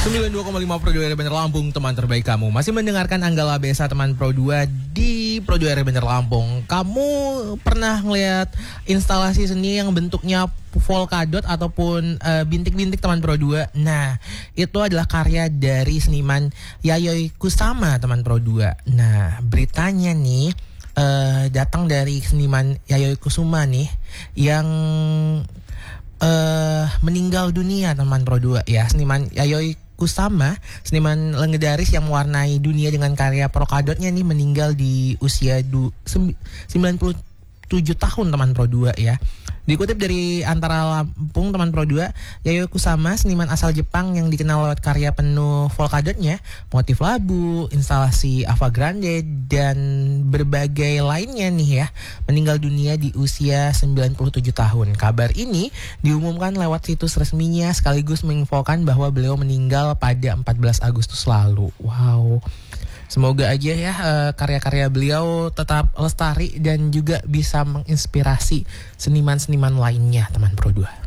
92,5 Pro 2 Bener Lampung, teman terbaik kamu. Masih mendengarkan Anggala Besa teman Pro 2 di Pro 2 Bener Lampung. Kamu pernah ngelihat instalasi seni yang bentuknya polkadot ataupun bintik-bintik teman Pro 2? Nah, itu adalah karya dari seniman Yayoi Kusama teman Pro 2. Nah, beritanya nih datang dari seniman Yayoi Kusama nih yang meninggal dunia teman Pro 2 ya. Seniman Yayoi Kusama, seniman legendaris yang mewarnai dunia dengan karya polkadotnya nih, meninggal di usia 97 tahun teman Pro 2 ya. Dikutip dari Antara Lampung teman Pro 2, Yayoi Kusama, seniman asal Jepang yang dikenal lewat karya penuh polkadotnya, motif labu, instalasi Ava Grande, dan berbagai lainnya nih ya, meninggal dunia di usia 97 tahun. Kabar ini diumumkan lewat situs resminya sekaligus menginfokan bahwa beliau meninggal pada 14 Agustus lalu. Wow. Semoga aja ya karya-karya beliau tetap lestari dan juga bisa menginspirasi seniman-seniman lainnya teman Pro 2.